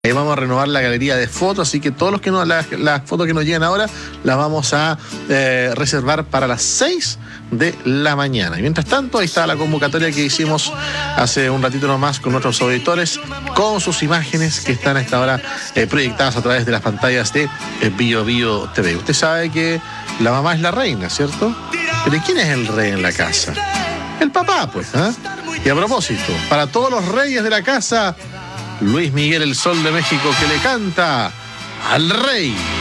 Vamos a renovar la galería de fotos, así que todos los que las fotos que nos llegan ahora las vamos a reservar para las 6 de la mañana. Y mientras tanto, ahí está la convocatoria que hicimos hace un ratito nomás con nuestros auditores, con sus imágenes que están a esta hora proyectadas a través de las pantallas de Bio Bio TV. Usted sabe que la mamá es la reina, ¿cierto? Pero ¿quién es el rey en la casa? El papá, pues, ¿eh? Y a propósito, para todos los reyes de la casa, Luis Miguel, el Sol de México, que le canta al rey.